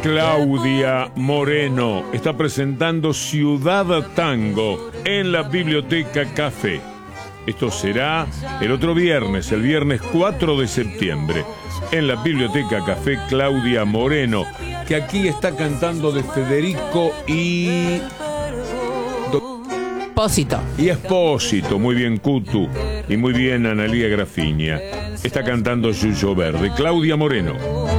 Claudia Moreno está presentando Ciudad Tango en la Biblioteca Café. Esto será el otro viernes, el viernes 4 de septiembre, en la Biblioteca Café. Claudia Moreno, que aquí está cantando de Federico y Espósito. Muy bien, Cutu. Y muy bien, Analía Grafiña. Está cantando Yuyo Verde. Claudia Moreno.